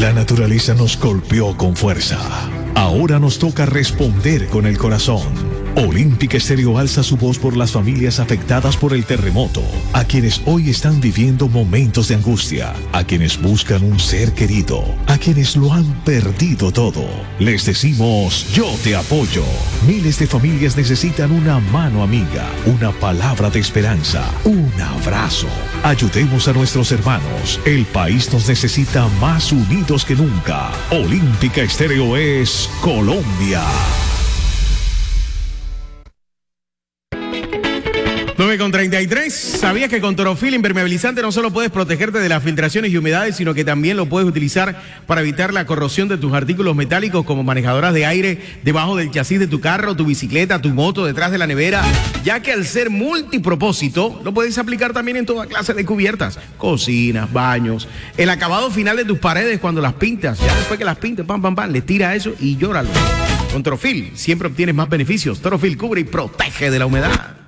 La naturaleza nos golpeó con fuerza. Ahora nos toca responder con el corazón. Olímpica Estéreo alza su voz por las familias afectadas por el terremoto, a quienes hoy están viviendo momentos de angustia, a quienes buscan un ser querido, a quienes lo han perdido todo. Les decimos, yo te apoyo. Miles de familias necesitan una mano amiga, una palabra de esperanza, un abrazo. Ayudemos a nuestros hermanos. El país nos necesita más unidos que nunca. Olímpica Estéreo es Colombia. 9:33. ¿Sabías que con Torofil impermeabilizante no solo puedes protegerte de las filtraciones y humedades, sino que también lo puedes utilizar para evitar la corrosión de tus artículos metálicos como manejadoras de aire, debajo del chasis de tu carro, tu bicicleta, tu moto, detrás de la nevera, ya que al ser multipropósito, lo puedes aplicar también en toda clase de cubiertas, cocinas, baños, el acabado final de tus paredes cuando las pintas, ya después que las pintes, pam, le tira eso y llóralo. Con Torofil siempre obtienes más beneficios. Torofil cubre y protege de la humedad.